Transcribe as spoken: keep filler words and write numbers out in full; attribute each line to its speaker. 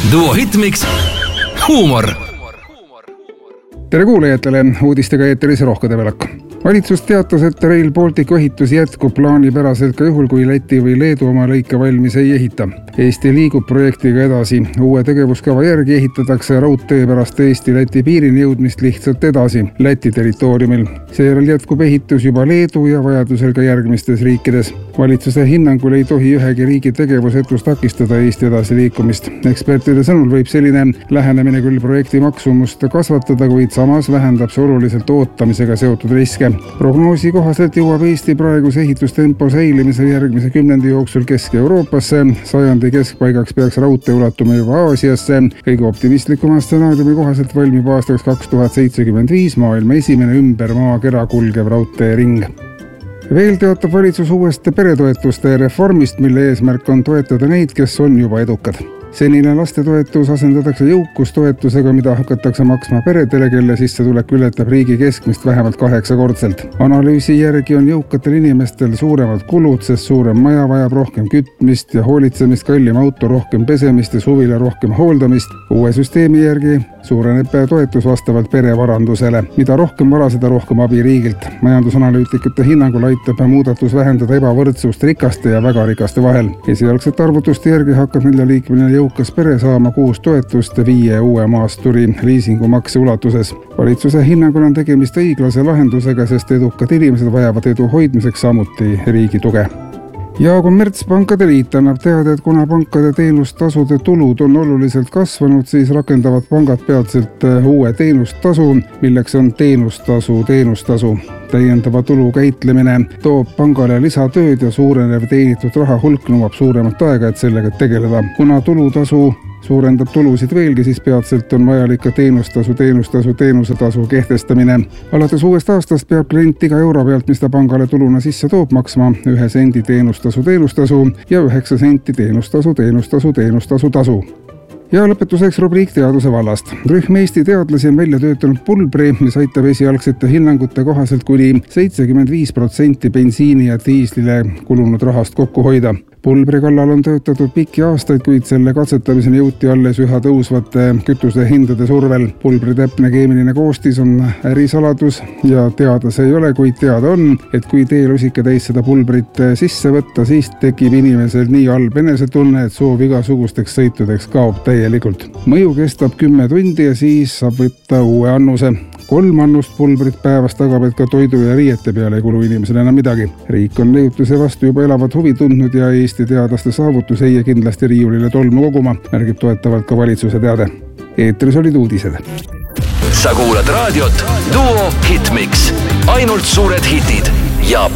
Speaker 1: Duo Hitmix, huumor.
Speaker 2: Tere kuulajatele, uudistega eeteris Rohke Debelak. Valitsus teatas, et Rail Balticu ehitus jätkub plaanipäraselt ka juhul, kui Läti või Leedu oma lõike valmis ei ehita. Eesti liigub projektiga edasi. Uue tegevuskava järgi ehitatakse raudtee pärast Eesti-Läti piirini jõudmist lihtsalt edasi Läti territooriumil. Seejärel jätkub ehitus juba Leedu ja vajadusel ka järgmistes riikides. Valitsuse hinnangul ei tohi ühegi riigi tegevusetus takistada Eesti edasi liikumist. Ekspertide sõnul võib selline lähenemine küll projekti maksumust kasvatada, kuid samas vähendab see oluliselt ootamisega seotud riske. Prognoosi kohaselt jõuab Eesti praeguse ehitustempo säilimisel järgmise kümnendi jooksul Kesk-Euroopasse. Sajandi keskpaigaks peaks raudtee ulatuma juba Aasiasse. Kõige optimistlikuma stsenaariumi kohaselt valmib aastaks kaks tuhat seitsekümmend viis maailma esimene ümber maakera kulgev raudteering. Veel teatab valitsus uuest peretoetuste reformist, mille eesmärk on toetada neid, kes on juba edukad. Senine lastetoetus asendatakse jõukustoetusega, mida hakatakse maksma peredele, kelle sissetulek ületab riigi keskmist vähemalt kaheksakordselt. Analüüsi järgi on jõukatel inimestel suuremad kulud, sest suurem maja vajab rohkem kütmist ja hoolitsemist, kallim auto rohkem pesemist ja suvila rohkem hooldamist. Uue süsteemi järgi suureneb toetus vastavalt perevarandusele. Mida rohkem vara, seda rohkem abi riigilt. Majandusanalüütikute hinnangul aitab muudatus vähendada ebavõrdsust rikaste ja väga rikaste vahel. Esialgsete arvutuste järgi hakkab neljaliikmeline jõukas pere saama kuus toetust viie uue maasturi liisingumakse ulatuses. Valitsuse hinnangul on tegemist õiglase lahendusega, sest edukad inimesed vajavad edu hoidmiseks samuti riigi tuge. Ja Kommertspankade Liit annab teada, et kuna pankade teenustasude tulud on oluliselt kasvanud, siis rakendavad pangad peatselt uue teenustasu, milleks on teenustasu teenustasu. Täiendava tulu käitlemine toob pangale lisatööd ja suurenev teenitud raha hulk nõuab suuremat aega, et sellega tegeleda. Kuna tulutasu suurendab tulusid veelgi, siis peatselt on vajalik ka teenustasu, teenustasu, teenusetasu kehtestamine. Alates uuest aastast peab klient iga euro pealt, mis ta pangale tuluna sisse toob, maksma ühe sendi teenustasu, teenustasu ja üheksa senti teenustasu, teenustasu, teenustasu tasu. Ja lõpetuseks rubriik teaduse vallast. Rühm Eesti teadlasi on välja töötanud pulbri, mis aitab esialgsete hinnangute kohaselt kuni seitsekümmend viis protsenti bensiini ja diislile kulunud rahast kokku hoida. Pulbri kallal on töötatud pikki aastaid, kuid selle katsetamiseni jõuti alles üha tõusvate kütuse hindade survel. Pulbri täpne keemiline koostis on ärisaladus ja teada see ei ole, kuid teada on, et kui teelusike täis seda pulbrit sisse võtta, siis tekib inimesel nii halb enesetunne, et soov igasugusteks sõitudeks kaob täielikult. Mõju kestab kümme tundi ja siis saab võtta uue annuse. Kolm annust pulbrit päevas tagab, et ka toidu ja riiete peale ei kulu inimesele enam midagi. Riik on leiutuse vastu juba elavat huvi tundnud ja Eesti teadlaste saavutus ei kindlasti riiulile tolmu koguma, märgib toetavalt ka valitsuse teade. Eetris olid uudised.
Speaker 1: Sa kuulad raadiot Duo Hitmix. Ainult suured hitid ja